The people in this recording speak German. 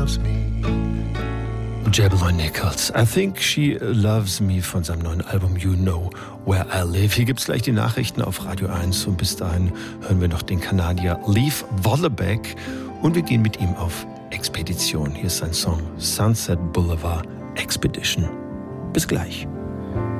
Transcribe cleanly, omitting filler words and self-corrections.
loves me. Jabberloy Nichols, I Think She Loves Me von seinem neuen Album You Know Where I Live. Hier gibt's gleich die Nachrichten auf Radio 1 und bis dahin hören wir noch den Kanadier Leif Volleback und wir gehen mit ihm auf Expedition. Hier ist sein Song Sunset Boulevard Expedition. Bis gleich.